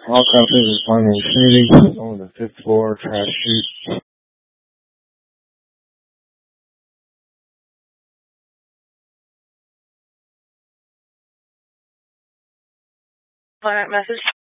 All companies responding to Infinity on the 5th floor, trash chute. Planet message.